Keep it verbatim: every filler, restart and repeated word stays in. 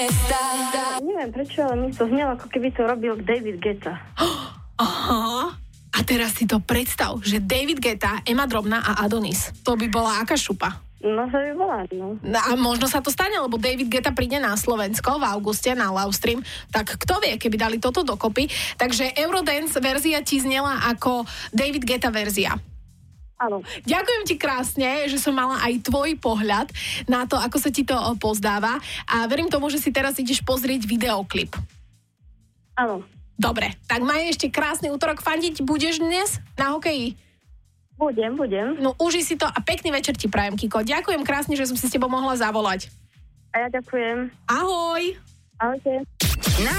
Neviem prečo, ale mi to znelo, ako keby to robil David Guetta. Aha. A teraz si to predstav, že David Guetta, Emma Drobná a Adonis. To by bola aká šupa. No to by bola, no. No a možno sa to stane, lebo David Guetta príde na Slovensko v auguste na Livestream, tak kto vie, keby dali toto dokopy. Takže Eurodance verzia ti znela ako David Guetta verzia. Áno. Ďakujem ti krásne, že som mala aj tvoj pohľad na to, ako sa ti to pozdáva a verím tomu, že si teraz ideš pozrieť videoklip. Áno. Dobre, tak maj ešte krásny útorok. Fandiť budeš dnes na hokeji? Budem, budem. No užij si to a pekný večer ti prajem, Kiko. Ďakujem krásne, že som si s tebou mohla zavolať. A ja ďakujem. Ahoj! Ahojte.